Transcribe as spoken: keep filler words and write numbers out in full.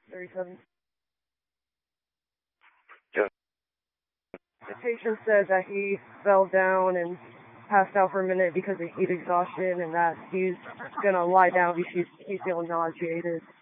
thirty-seven. Yeah. The patient said that he fell down and passed out for a minute because of heat exhaustion and that he's going to lie down because he's, he's feeling nauseated.